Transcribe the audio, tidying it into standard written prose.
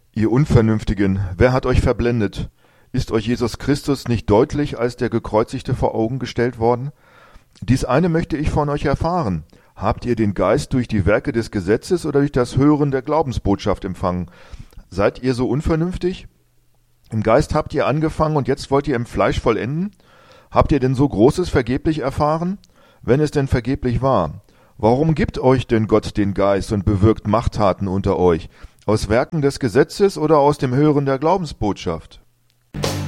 Ihr Unvernünftigen, wer hat euch verblendet? Ist euch Jesus Christus nicht deutlich als der Gekreuzigte vor Augen gestellt worden? Dies eine möchte ich von euch erfahren. Habt ihr den Geist durch die Werke des Gesetzes oder durch das Hören der Glaubensbotschaft empfangen? Seid ihr so unvernünftig? Im Geist habt ihr angefangen und jetzt wollt ihr im Fleisch vollenden? Habt ihr denn so Großes vergeblich erfahren? Wenn es denn vergeblich war, warum gibt euch denn Gott den Geist und bewirkt Machttaten unter euch? Aus Werken des Gesetzes oder aus dem Hören der Glaubensbotschaft?